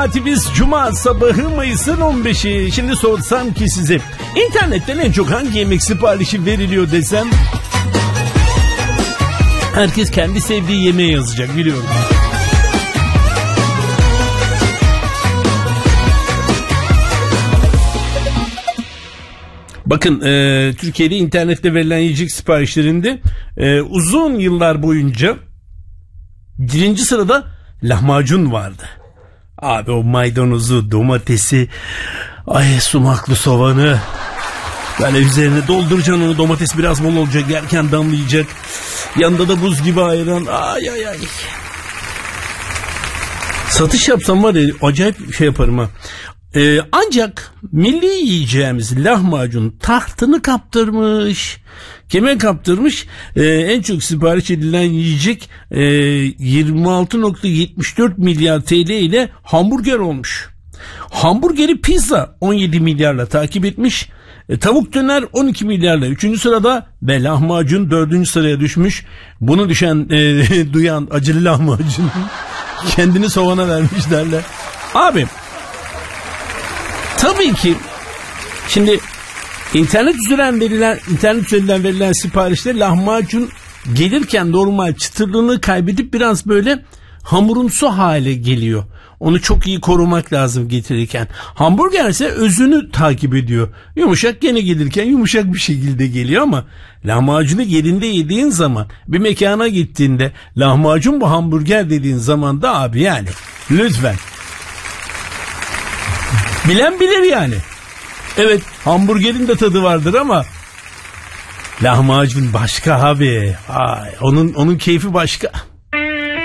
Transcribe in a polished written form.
saatimiz Cuma sabahı Mayıs'ın 15'i. Şimdi sorsam ki size internetten en çok hangi yemek siparişi veriliyor desem, herkes kendi sevdiği yemeği yazacak, biliyorum. Bakın Türkiye'de internette verilen yiyecek siparişlerinde uzun yıllar boyunca birinci sırada lahmacun vardı. Abi o maydanozu, domatesi, sumaklı soğanı böyle üzerine dolduracaksın onu, domates biraz bol olacak, yerken damlayacak. Yanında da buz gibi ayran. Ay. Satış yapsam var ya, acayip şey yaparım ha. Ancak milli yiyeceğimiz lahmacun tahtını kaptırmış. Kime kaptırmış? En çok sipariş edilen yiyecek 26.74 milyar TL ile hamburger olmuş. Hamburgeri pizza 17 milyarla takip etmiş. Tavuk döner 12 milyarla 3. sırada ve lahmacun 4. sıraya düşmüş. Bunu duyan acılı lahmacun kendini soğana vermiş derler. Abi tabii ki şimdi internet üzerinden verilen siparişte lahmacun gelirken normal çıtırlığını kaybedip biraz böyle hamurumsu hale geliyor. Onu çok iyi korumak lazım getirirken. Hamburger ise özünü takip ediyor. Yumuşak gene gelirken yumuşak bir şekilde geliyor ama lahmacunu yerinde yediğin zaman, bir mekana gittiğinde lahmacun bu hamburger dediğin zaman da abi yani lütfen. Bilen bilir yani. Evet, hamburgerin de tadı vardır ama lahmacun başka abi. Onun keyfi başka.